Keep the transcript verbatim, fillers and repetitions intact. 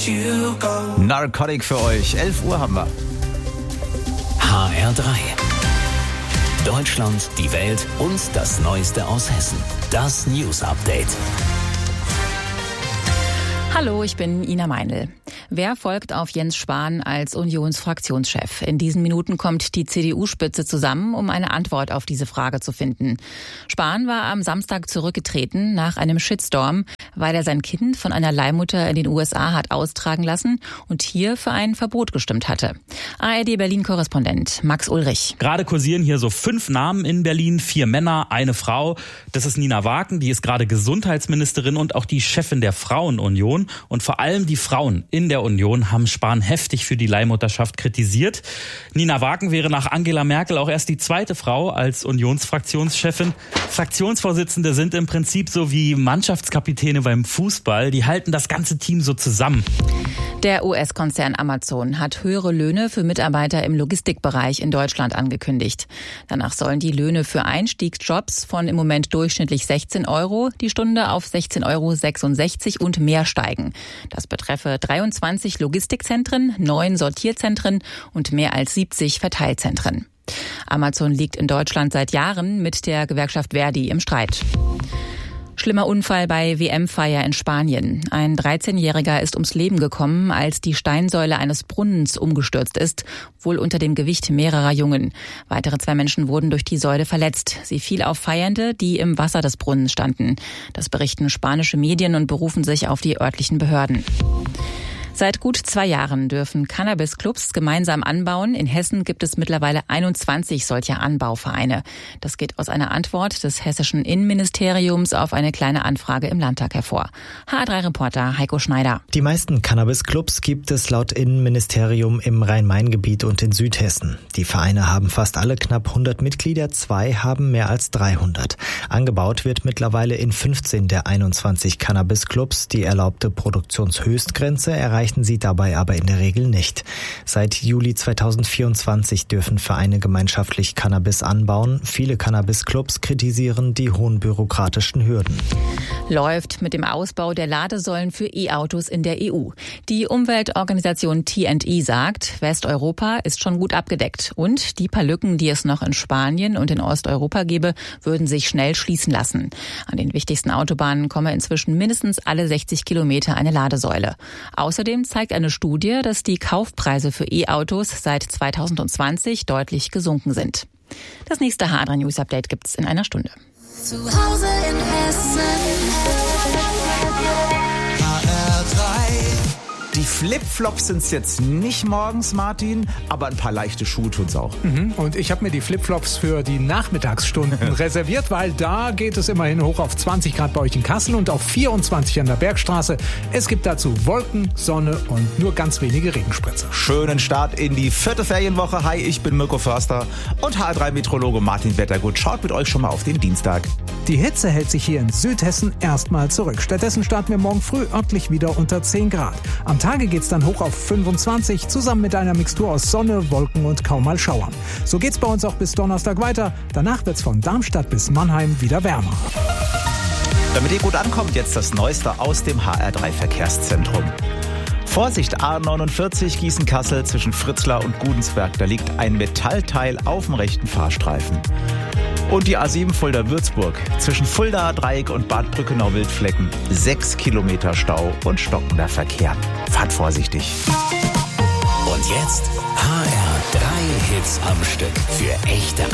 you go. Narcotic für euch. elf Uhr haben wir. H R drei. Deutschland, die Welt und das Neueste aus Hessen. Das News Update. Hallo, ich bin Ina Meinl. Wer folgt auf Jens Spahn als Unionsfraktionschef? In diesen Minuten kommt die C D U-Spitze zusammen, um eine Antwort auf diese Frage zu finden. Spahn war am Samstag zurückgetreten nach einem Shitstorm, weil er sein Kind von einer Leihmutter in den U S A hat austragen lassen und hier für ein Verbot gestimmt hatte. A R D Berlin-Korrespondent Max Ulrich. Gerade kursieren hier so fünf Namen in Berlin, vier Männer, eine Frau. Das ist Nina Waken, die ist gerade Gesundheitsministerin und auch die Chefin der Frauenunion. Und vor allem die Frauen in der Union haben Spahn heftig für die Leihmutterschaft kritisiert. Nina Waken wäre nach Angela Merkel auch erst die zweite Frau als Unionsfraktionschefin. Fraktionsvorsitzende sind im Prinzip so wie Mannschaftskapitäne beim Fußball. Die halten das ganze Team so zusammen. Der U S-Konzern Amazon hat höhere Löhne für Mitarbeiter im Logistikbereich in Deutschland angekündigt. Danach sollen die Löhne für Einstiegsjobs von im Moment durchschnittlich sechzehn Euro die Stunde auf sechzehn Euro sechsundsechzig und mehr steigen. Das betreffe dreiundzwanzig Logistikzentren, neun Sortierzentren und mehr als siebzig Verteilzentren. Amazon liegt in Deutschland seit Jahren mit der Gewerkschaft Verdi im Streit. Schlimmer Unfall bei W M-Feier in Spanien. Ein dreizehnjähriger ist ums Leben gekommen, als die Steinsäule eines Brunnens umgestürzt ist, wohl unter dem Gewicht mehrerer Jungen. Weitere zwei Menschen wurden durch die Säule verletzt. Sie fiel auf Feiernde, die im Wasser des Brunnens standen. Das berichten spanische Medien und berufen sich auf die örtlichen Behörden. Seit gut zwei Jahren dürfen Cannabis-Clubs gemeinsam anbauen. In Hessen gibt es mittlerweile einundzwanzig solcher Anbauvereine. Das geht aus einer Antwort des hessischen Innenministeriums auf eine kleine Anfrage im Landtag hervor. H R drei Reporter Heiko Schneider. Die meisten Cannabis-Clubs gibt es laut Innenministerium im Rhein-Main-Gebiet und in Südhessen. Die Vereine haben fast alle knapp hundert Mitglieder, zwei haben mehr als dreihundert. Angebaut wird mittlerweile in fünfzehn der einundzwanzig Cannabis-Clubs. Die erlaubte Produktionshöchstgrenze erreicht sie dabei aber in der Regel nicht. Seit Juli zweitausendvierundzwanzig dürfen Vereine gemeinschaftlich Cannabis anbauen. Viele Cannabis-Clubs kritisieren die hohen bürokratischen Hürden. Läuft mit dem Ausbau der Ladesäulen für E-Autos in der E U. Die Umweltorganisation T and E sagt, Westeuropa ist schon gut abgedeckt und die paar Lücken, die es noch in Spanien und in Osteuropa gäbe, würden sich schnell schließen lassen. An den wichtigsten Autobahnen komme inzwischen mindestens alle sechzig Kilometer eine Ladesäule. Außerdem zeigt eine Studie, dass die Kaufpreise für E-Autos seit zweitausendzwanzig deutlich gesunken sind. Das nächste H R drei News Update gibt's in einer Stunde. Zu Hause in Hessen. H R drei. Die Flipflops sind's jetzt nicht morgens, Martin, aber ein paar leichte Schuhe tun's auch. Mhm. Und ich habe mir die Flipflops für die Nachmittagsstunden reserviert, weil da geht es immerhin hoch auf zwanzig Grad bei euch in Kassel und auf vierundzwanzig an der Bergstraße. Es gibt dazu Wolken, Sonne und nur ganz wenige Regenspritzer. Schönen Start in die vierte Ferienwoche. Hi, ich bin Mirko Förster und H R drei Meteorologe Martin Wettergut schaut mit euch schon mal auf den Dienstag. Die Hitze hält sich hier in Südhessen erstmal zurück. Stattdessen starten wir morgen früh örtlich wieder unter zehn Grad. Am Tage geht's dann hoch auf fünfundzwanzig, zusammen mit einer Mixtur aus Sonne, Wolken und kaum mal Schauern. So geht's bei uns auch bis Donnerstag weiter. Danach wird's von Darmstadt bis Mannheim wieder wärmer. Damit ihr gut ankommt, jetzt das Neueste aus dem H R drei Verkehrszentrum. Vorsicht, A neunundvierzig Gießen-Kassel zwischen Fritzlar und Gudensberg. Da liegt ein Metallteil auf dem rechten Fahrstreifen. Und die A sieben Fulda-Würzburg. Zwischen Fulda Dreieck und Bad Brückenau-Wildflecken. Sechs Kilometer Stau und stockender Verkehr. Fahrt vorsichtig. Und jetzt H R drei Hits am Stück für echte